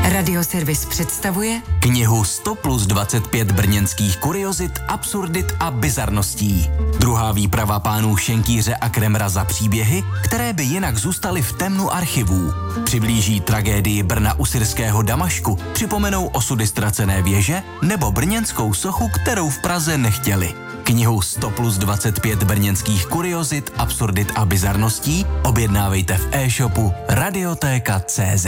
Radioservis představuje knihu 100 plus 25 brněnských kuriozit, absurdit a bizarností. Druhá výprava pánů Šenkýře a Kremra za příběhy, které by jinak zůstaly v temnu archivů. Přiblíží tragédii Brna u syrského Damašku, připomenou osudy ztracené věže nebo brněnskou sochu, kterou v Praze nechtěli. Knihu 100 plus 25 brněnských kuriozit, absurdit a bizarností objednávejte v e-shopu Radiotéka.cz.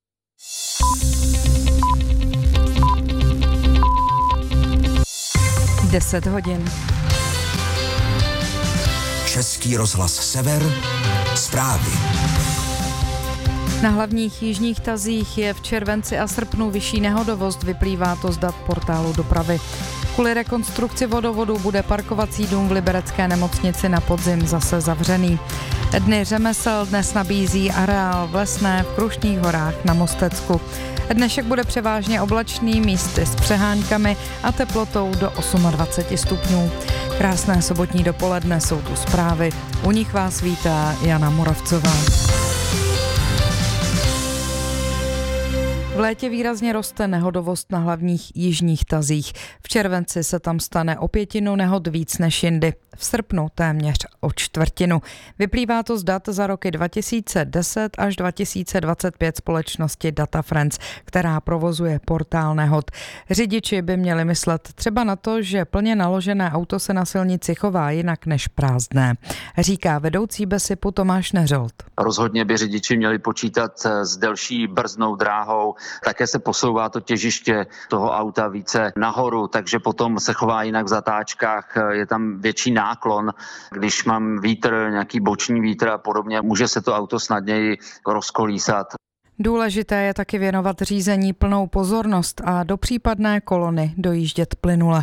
Deset hodin. Český rozhlas Sever, zprávy. Na hlavních jižních tazích je v červenci a srpnu vyšší nehodovost, vyplývá to z dat portálu dopravy. Kvůli rekonstrukci vodovodu bude parkovací dům v liberecké nemocnici na podzim zase zavřený. Dny řemesel dnes nabízí areál v Lesné v Krušných horách na Mostecku. Dnešek bude převážně oblačný, místy s přeháňkami a teplotou do 28 stupňů. Krásné sobotní dopoledne, jsou tu zprávy. U nich vás vítá Jana Moravcová. V létě výrazně roste nehodovost na hlavních jižních tazích. V červenci se tam stane o 5 nehod víc než jindy. V srpnu téměř o 1/4. Vyplývá to z dat za roky 2010 až 2025 společnosti Data Friends, která provozuje portál nehod. Řidiči by měli myslet třeba na to, že plně naložené auto se na silnici chová jinak než prázdné, říká vedoucí BESIPu Tomáš Neřolt. Rozhodně by řidiči měli počítat s delší brzdnou dráhou. Také se posouvá to těžiště toho auta více nahoru, takže potom se chová jinak v zatáčkách, je tam větší náklon. Když mám vítr, nějaký boční vítr a podobně, může se to auto snadněji rozkolísat. Důležité je taky věnovat řízení plnou pozornost a do případné kolony dojíždět plynule.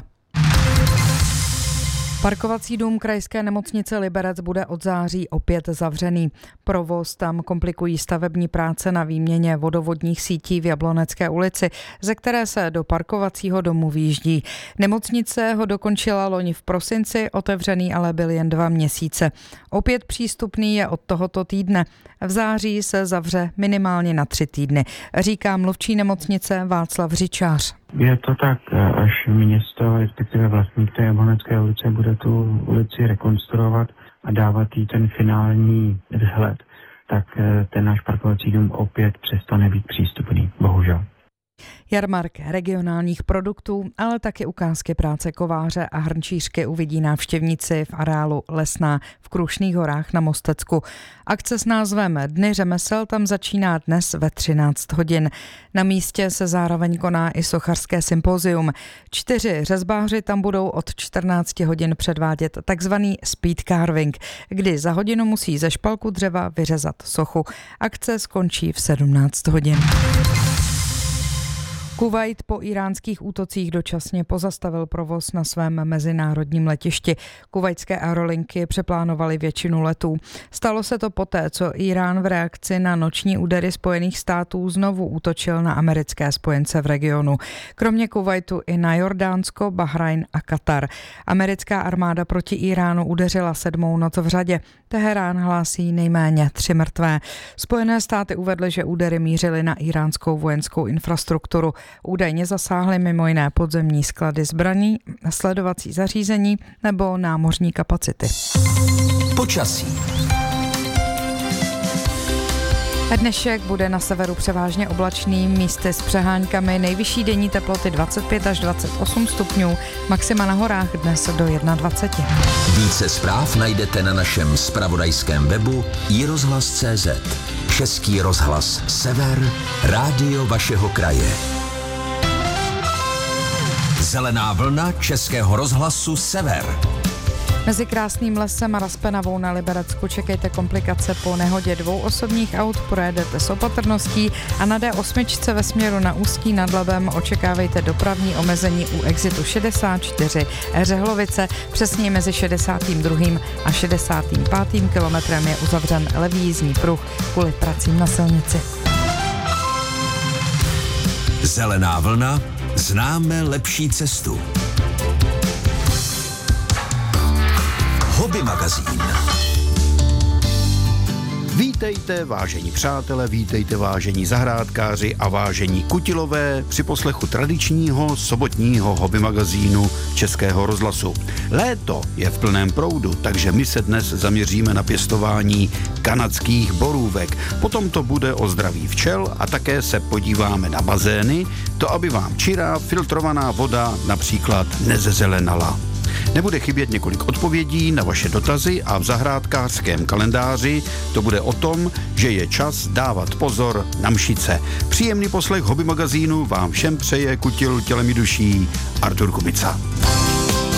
Parkovací dům krajské nemocnice Liberec bude od září opět zavřený. Provoz tam komplikují stavební práce na výměně vodovodních sítí v Jablonecké ulici, ze které se do parkovacího domu výjíždí. Nemocnice ho dokončila loni v prosinci, otevřený ale byl jen 2 měsíce. Opět přístupný je od tohoto týdne. V září se zavře minimálně na 3 týdny, říká mluvčí nemocnice Václav Řičář. Je to tak, až město, respektive vlastník té Jablonecké ulice bude tu ulici rekonstruovat a dávat jí ten finální vzhled, tak ten náš parkovací dům opět přestane být přístupný, bohužel. Jarmark regionálních produktů, ale taky ukázky práce kováře a hrnčířky uvidí návštěvníci v areálu Lesná v Krušných horách na Mostecku. Akce s názvem Dny řemesel tam začíná dnes ve 13 hodin. Na místě se zároveň koná i sochařské sympozium. 4 řezbáři tam budou od 14 hodin předvádět takzvaný speed carving, kdy za hodinu musí ze špalku dřeva vyřezat sochu. Akce skončí v 17 hodin. Kuvajt po íránských útocích dočasně pozastavil provoz na svém mezinárodním letišti. Kuvajtské aerolinky přeplánovaly většinu letů. Stalo se to poté, co Írán v reakci na noční údery Spojených států znovu útočil na americké spojence v regionu. Kromě Kuvajtu i na Jordánsko, Bahrajn a Katar. Americká armáda proti Íránu udeřila 7. noc v řadě. Teherán hlásí nejméně 3 mrtvé. Spojené státy uvedly, že údery mířily na íránskou vojenskou infrastrukturu. Údajně zasáhly mimo jiné podzemní sklady zbraní, sledovací zařízení nebo námořní kapacity. Počasí. Dnešek bude na severu převážně oblačný, místy s přeháňkami, nejvyšší denní teploty 25 až 28 stupňů, maxima na horách dnes do 21. Více zpráv najdete na našem zpravodajském webu iRozhlas.cz. Český rozhlas Sever, rádio vašeho kraje. Zelená vlna Českého rozhlasu Sever. Mezi Krásným lesem a Raspenavou na Liberecku čekejte komplikace po nehodě 2 osobních aut, projedete s opatrností a na D8 ve směru na Ústí nad Labem očekávejte dopravní omezení u exitu 64 Řehlovice, přesně mezi 62. a 65. kilometrem je uzavřen levý jízdní pruh kvůli pracím na silnici. Zelená vlna, známe lepší cestu. Hobby magazín. Vítejte, vážení přátelé, vítejte, vážení zahrádkáři a vážení kutilové při poslechu tradičního sobotního hobby magazínu Českého rozhlasu. Léto je v plném proudu, takže my se dnes zaměříme na pěstování kanadských borůvek. Potom to bude o zdraví včel a také se podíváme na bazény, to aby vám čirá filtrovaná voda například nezezelenala. Nebude chybět několik odpovědí na vaše dotazy a v zahrádkářském kalendáři to bude o tom, že je čas dávat pozor na mšice. Příjemný poslech hobby magazínu vám všem přeje kutil tělem i duší Artur Kubica.